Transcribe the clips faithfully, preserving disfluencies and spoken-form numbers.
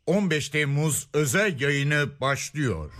on beş Temmuz özel yayını başlıyor.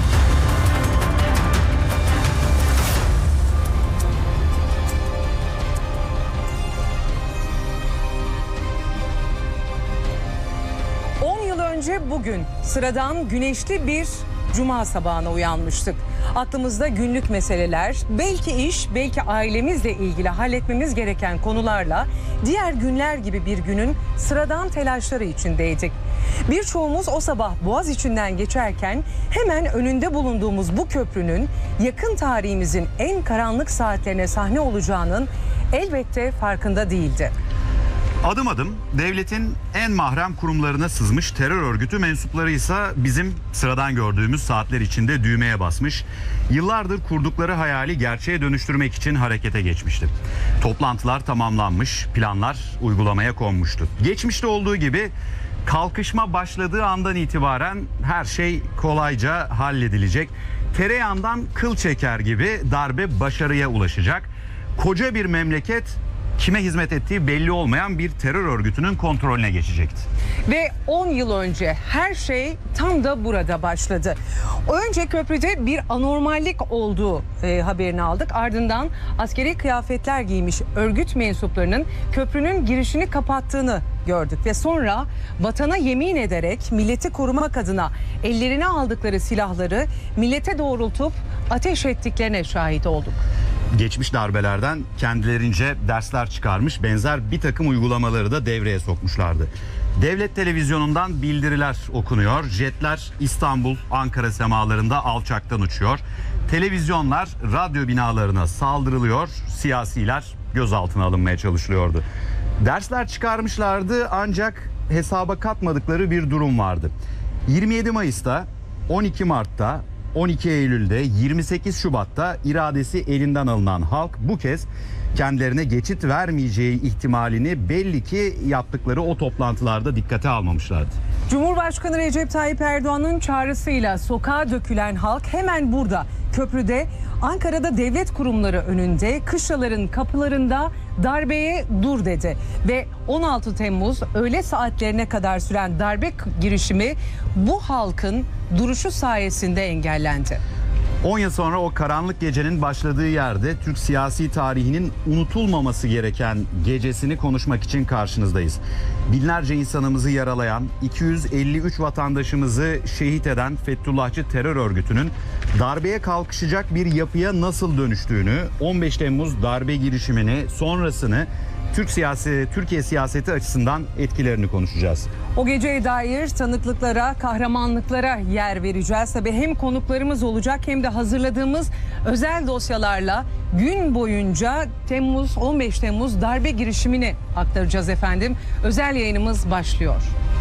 on yıl önce bugün sıradan güneşli bir cuma sabahına uyanmıştık. Aklımızda günlük meseleler, belki iş, belki ailemizle ilgili halletmemiz gereken konularla diğer günler gibi bir günün sıradan telaşları içindeydik. Birçoğumuz o sabah Boğaziçi'nden geçerken hemen önünde bulunduğumuz bu köprünün yakın tarihimizin en karanlık saatlerine sahne olacağının elbette farkında değildi. Adım adım devletin en mahrem kurumlarına sızmış terör örgütü mensupları ise bizim sıradan gördüğümüz saatler içinde düğmeye basmış. Yıllardır kurdukları hayali gerçeğe dönüştürmek için harekete geçmişti. Toplantılar tamamlanmış, planlar uygulamaya konmuştu. Geçmişte olduğu gibi kalkışma başladığı andan itibaren her şey kolayca halledilecek. Tereyağından kıl çeker gibi darbe başarıya ulaşacak. Koca bir memleket kime hizmet ettiği belli olmayan bir terör örgütünün kontrolüne geçecekti. Ve on yıl önce her şey tam da burada başladı. Önce köprüde bir anormallik olduğu e, haberini aldık. Ardından askeri kıyafetler giymiş örgüt mensuplarının köprünün girişini kapattığını gördük. Ve sonra vatana yemin ederek milleti korumak adına ellerine aldıkları silahları millete doğrultup ateş ettiklerine şahit olduk. Geçmiş darbelerden kendilerince dersler çıkarmış, benzer bir takım uygulamaları da devreye sokmuşlardı. Devlet televizyonundan bildiriler okunuyor. Jetler İstanbul, Ankara semalarında alçaktan uçuyor. Televizyonlar radyo binalarına saldırılıyor. Siyasiler gözaltına alınmaya çalışılıyordu. Dersler çıkarmışlardı ancak hesaba katmadıkları bir durum vardı. yirmi yedi Mayıs'ta, on iki Mart'ta, on iki Eylül'de, yirmi sekiz Şubat'ta iradesi elinden alınan halk bu kez kendilerine geçit vermeyeceği ihtimalini belli ki yaptıkları o toplantılarda dikkate almamışlardı. Cumhurbaşkanı Recep Tayyip Erdoğan'ın çağrısıyla sokağa dökülen halk hemen burada köprüde, Ankara'da devlet kurumları önünde, kışlaların kapılarında darbeye dur dedi. Ve on altı Temmuz öğle saatlerine kadar süren darbe girişimi bu halkın duruşu sayesinde engellendi. on yıl sonra o karanlık gecenin başladığı yerde Türk siyasi tarihinin unutulmaması gereken gecesini konuşmak için karşınızdayız. Binlerce insanımızı yaralayan, iki yüz elli üç vatandaşımızı şehit eden Fethullahçı terör örgütünün darbeye kalkışacak bir yapıya nasıl dönüştüğünü, on beş Temmuz darbe girişimini, sonrasını, Türk siyasi, Türkiye siyaseti açısından etkilerini konuşacağız. O geceye dair tanıklıklara, kahramanlıklara yer vereceğiz. Tabii hem konuklarımız olacak hem de hazırladığımız özel dosyalarla gün boyunca Temmuz, on beş Temmuz darbe girişimini aktaracağız efendim. Özel yayınımız başlıyor.